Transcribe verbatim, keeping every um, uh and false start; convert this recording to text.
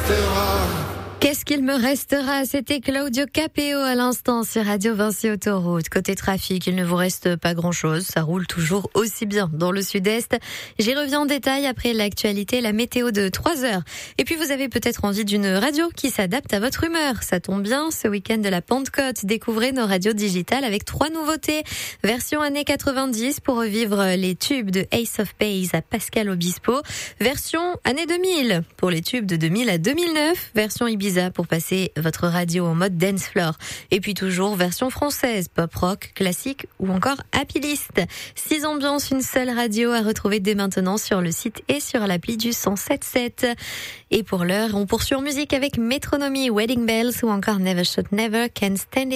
restera? Qu'est-ce qu'il me restera? C'était Claudio Capéo à l'instant sur Radio Vinci Autoroute. Côté trafic, il ne vous reste pas grand-chose. Ça roule toujours aussi bien dans le sud-est. J'y reviens en détail après l'actualité, la météo de trois heures. Et puis vous avez peut-être envie d'une radio qui s'adapte à votre humeur. Ça tombe bien, ce week-end de la Pentecôte, découvrez nos radios digitales avec trois nouveautés. Version années quatre-vingt-dix pour revivre les tubes de Ace of Base à Pascal Obispo. Version années deux mille pour les tubes de deux mille à deux mille neuf. Version Ibiza pour passer votre radio en mode dance floor. Et puis toujours version française, pop rock, classique ou encore happy list. Six ambiances, une seule radio à retrouver dès maintenant sur le site et sur l'appli du cent sept sept. Et pour l'heure, on poursuit en musique avec Métronomie, Wedding Bells ou encore Never Shout Never Can Stand It.